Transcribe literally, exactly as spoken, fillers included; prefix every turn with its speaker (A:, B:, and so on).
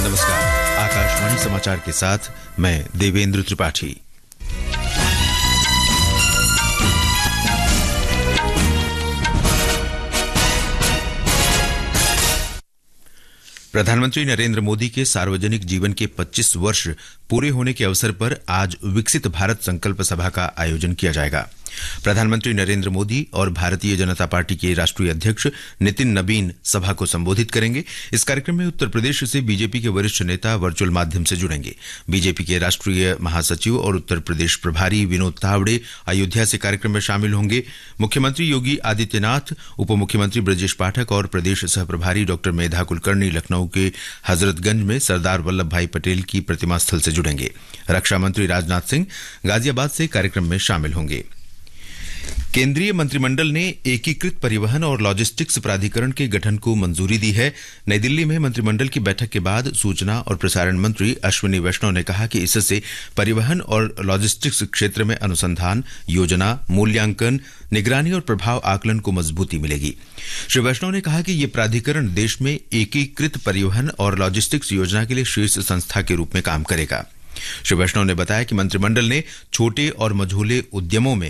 A: नमस्कार। आकाशवाणी समाचार के साथ मैं देवेंद्र त्रिपाठी। प्रधानमंत्री नरेंद्र मोदी के सार्वजनिक जीवन के पच्चीस वर्ष पूरे होने के अवसर पर आज विकसित भारत संकल्प सभा का आयोजन किया जाएगा। प्रधानमंत्री नरेंद्र मोदी और भारतीय जनता पार्टी के राष्ट्रीय अध्यक्ष नितिन नबीन सभा को संबोधित करेंगे। इस कार्यक्रम में उत्तर प्रदेश से बीजेपी के वरिष्ठ नेता वर्चुअल माध्यम से जुड़ेंगे। बीजेपी के राष्ट्रीय महासचिव और उत्तर प्रदेश प्रभारी विनोद तावड़े अयोध्या से कार्यक्रम में शामिल होंगे। मुख्यमंत्री योगी आदित्यनाथ, उप मुख्यमंत्री ब्रजेश पाठक और प्रदेश सह प्रभारी डॉ मेधा कुलकर्णी लखनऊ के हजरतगंज में सरदार वल्लभ भाई पटेल की प्रतिमा स्थल से जुड़ेंगे। रक्षा मंत्री राजनाथ सिंह गाजियाबाद से कार्यक्रम में शामिल होंगे। केंद्रीय मंत्रिमंडल ने एकीकृत परिवहन और लॉजिस्टिक्स प्राधिकरण के गठन को मंजूरी दी है। नई दिल्ली में मंत्रिमंडल की बैठक के बाद सूचना और प्रसारण मंत्री अश्विनी वैष्णव ने कहा कि इससे परिवहन और लॉजिस्टिक्स क्षेत्र में अनुसंधान, योजना, मूल्यांकन, निगरानी और प्रभाव आकलन को मजबूती मिलेगी। श्री वैष्णव ने कहा कि ये प्राधिकरण देश में एकीकृत परिवहन और लॉजिस्टिक्स योजना के लिए शीर्ष संस्था के रूप में काम करेगा। श्री वैष्णव ने बताया कि मंत्रिमंडल ने छोटे और मझोले उद्यमों में